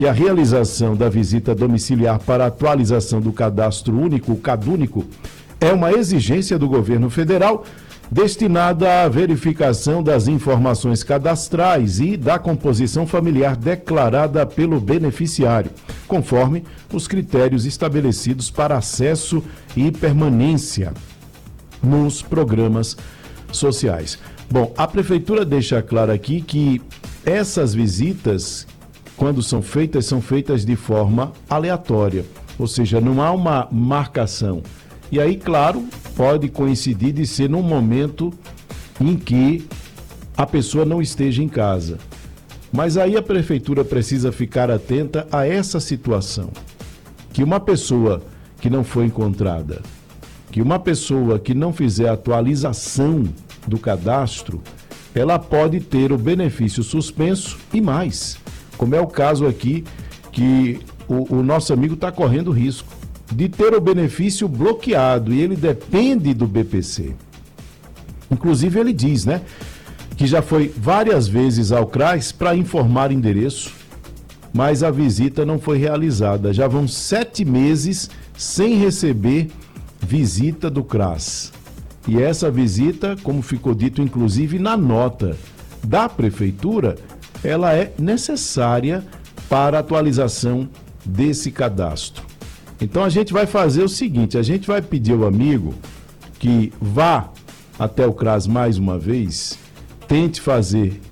E a realização da visita domiciliar para atualização do cadastro único, o CadÚnico, é uma exigência do governo federal destinada à verificação das informações cadastrais e da composição familiar declarada pelo beneficiário, conforme os critérios estabelecidos para acesso e permanência nos programas sociais. Bom, a prefeitura deixa claro aqui que essas visitas, quando são feitas de forma aleatória, ou seja, não há uma marcação. E aí, claro, pode coincidir de ser num momento em que a pessoa não esteja em casa. Mas aí a prefeitura precisa ficar atenta a essa situação, que uma pessoa que não foi encontrada, que uma pessoa que não fizer a atualização do cadastro, ela pode ter o benefício suspenso e mais. Como é o caso aqui, que o nosso amigo está correndo risco de ter o benefício bloqueado e ele depende do BPC. Inclusive ele diz, né, que já foi várias vezes ao CRAS para informar endereço, mas a visita não foi realizada. Já vão 7 meses sem receber visita do CRAS. E essa visita, como ficou dito inclusive na nota da prefeitura, ela é necessária para a atualização desse cadastro. Então a gente vai fazer o seguinte, a gente vai pedir ao amigo que vá até o CRAS mais uma vez, tente fazer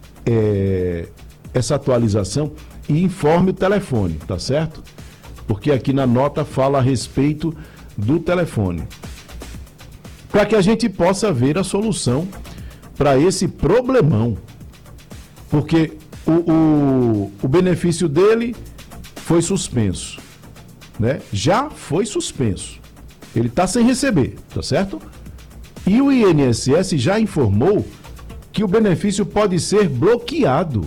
essa atualização e informe o telefone, tá certo? Porque aqui na nota fala a respeito do telefone. Para que a gente possa ver a solução para esse problemão. Porque o benefício dele foi suspenso, né? Já foi suspenso. Ele está sem receber, tá certo? E o INSS já informou que o benefício pode ser bloqueado.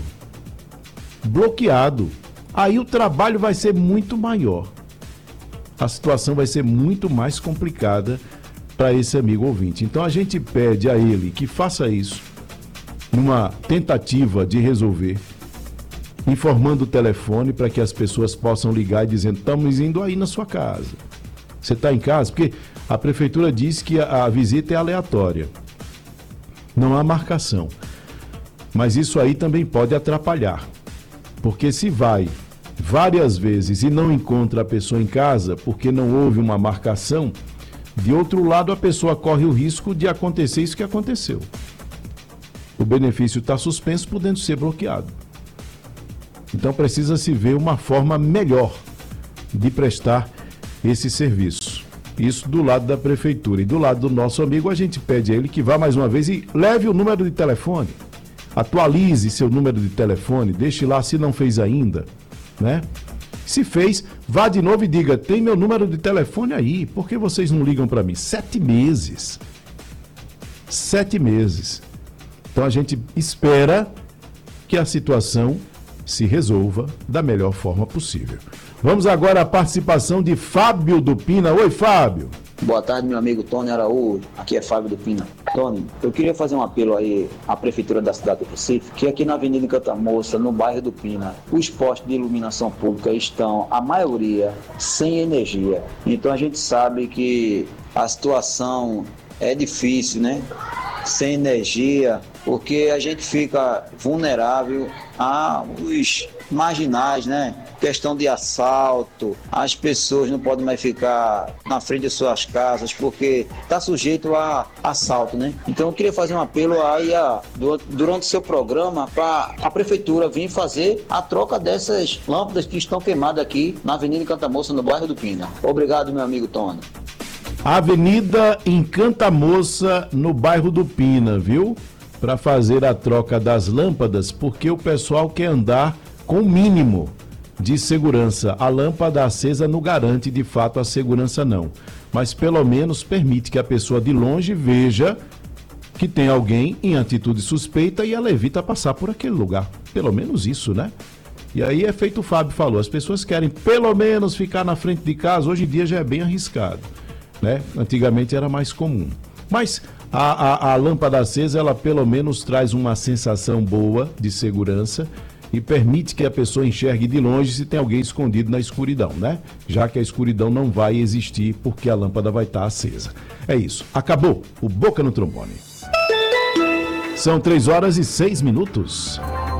Bloqueado. Aí o trabalho vai ser muito maior. A situação vai ser muito mais complicada para esse amigo ouvinte. Então a gente pede a ele que faça isso numa tentativa de resolver, informando o telefone para que as pessoas possam ligar e dizendo, estamos indo aí na sua casa. Você está em casa? Porque a prefeitura diz que a visita é aleatória. Não há marcação. Mas isso aí também pode atrapalhar. Porque se vai várias vezes e não encontra a pessoa em casa porque não houve uma marcação, de outro lado a pessoa corre o risco de acontecer isso que aconteceu. O benefício está suspenso, podendo ser bloqueado. Então precisa se ver uma forma melhor de prestar esse serviço. Isso do lado da prefeitura. E do lado do nosso amigo, a gente pede a ele que vá mais uma vez e leve o número de telefone. Atualize seu número de telefone, deixe lá se não fez ainda, né? Se fez, vá de novo e diga, tem meu número de telefone aí, por que vocês não ligam para mim? 7 meses. 7 meses. Então a gente espera que a situação se resolva da melhor forma possível. Vamos agora à participação de Fábio do Pina. Oi, Fábio. Boa tarde, meu amigo Tony Araújo. Aqui é Fábio do Pina. Tony, eu queria fazer um apelo aí à Prefeitura da cidade do Recife, que aqui na Avenida Encantamoça, no bairro do Pina, os postos de iluminação pública estão, a maioria, sem energia. Então a gente sabe que a situação é difícil, né? Sem energia, porque a gente fica vulnerável aos marginais, né? Questão de assalto, as pessoas não podem mais ficar na frente de suas casas porque está sujeito a assalto, né? Então eu queria fazer um apelo aí durante o seu programa para a prefeitura vir fazer a troca dessas lâmpadas que estão queimadas aqui na Avenida Encantamoça, no bairro do Pina. Obrigado, meu amigo Tony. Avenida Encantamoça, no bairro do Pina, viu? Para fazer a troca das lâmpadas, porque o pessoal quer andar com o mínimo de segurança. A lâmpada acesa não garante de fato a segurança não, mas pelo menos permite que a pessoa de longe veja que tem alguém em atitude suspeita e ela evita passar por aquele lugar. Pelo menos isso, né? E aí é feito o Fábio falou, as pessoas querem pelo menos ficar na frente de casa, hoje em dia já é bem arriscado, né? Antigamente era mais comum. Mas a lâmpada acesa, ela pelo menos traz uma sensação boa de segurança e permite que a pessoa enxergue de longe se tem alguém escondido na escuridão, né? Já que a escuridão não vai existir porque a lâmpada vai estar acesa. É isso. Acabou o Boca no Trombone. São 3h06.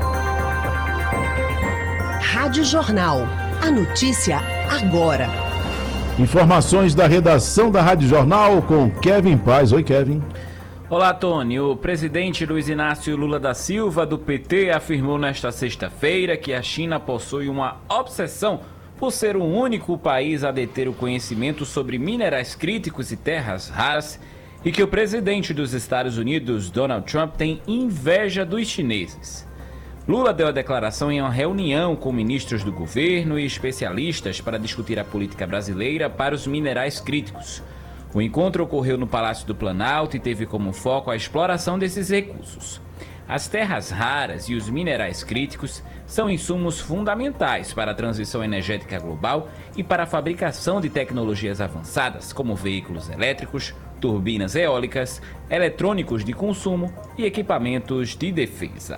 Rádio Jornal. A notícia agora. Informações da redação da Rádio Jornal com Kevin Paz. Oi, Kevin. Olá, Tony. O presidente Luiz Inácio Lula da Silva, do PT, afirmou nesta sexta-feira que a China possui uma obsessão por ser o único país a deter o conhecimento sobre minerais críticos e terras raras e que o presidente dos Estados Unidos, Donald Trump, tem inveja dos chineses. Lula deu a declaração em uma reunião com ministros do governo e especialistas para discutir a política brasileira para os minerais críticos. O encontro ocorreu no Palácio do Planalto e teve como foco a exploração desses recursos. As terras raras e os minerais críticos são insumos fundamentais para a transição energética global e para a fabricação de tecnologias avançadas, como veículos elétricos, turbinas eólicas, eletrônicos de consumo e equipamentos de defesa.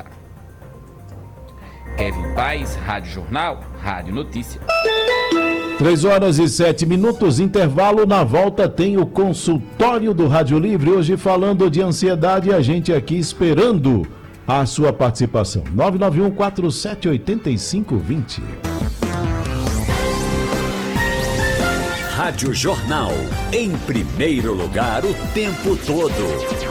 Kevin Paz, Rádio Jornal, Rádio Notícia. 3h07, intervalo. Na volta tem o consultório do Rádio Livre, hoje falando de ansiedade, a gente aqui esperando a sua participação. 991478520. Rádio Jornal, em primeiro lugar o tempo todo.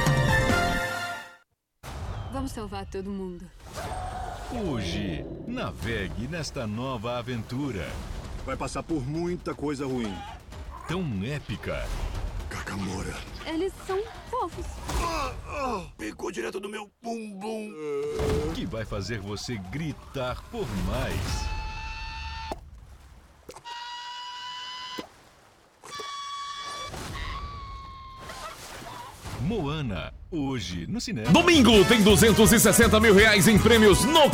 Vamos salvar todo mundo. Hoje, navegue nesta nova aventura. Vai passar por muita coisa ruim. Tão épica. Cacamora. Eles são fofos. Picou direto do meu bumbum. Que vai fazer você gritar por mais. Moana, hoje no cinema. Domingo tem R$260 mil em prêmios no